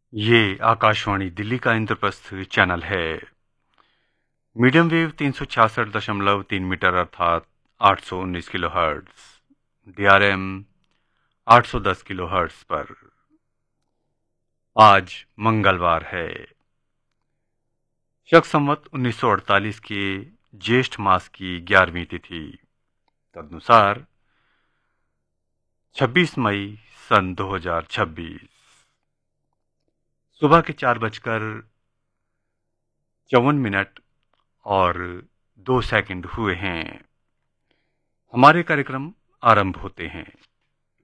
ये आकाशवाणी दिल्ली का इंद्रप्रस्थ चैनल है। मीडियम वेव 366.3 मीटर अर्थात 819 kilo hertz, DRM 810 kilo hertz पर। आज मंगलवार है। शक संवत 1948 के ज्येष्ठ मास की 11वीं तिथि, तदनुसार 26 मई सन 2026 सुबह के 4:54 और 2 सेकंड हुए हैं। हमारे कार्यक्रम आरंभ होते हैं।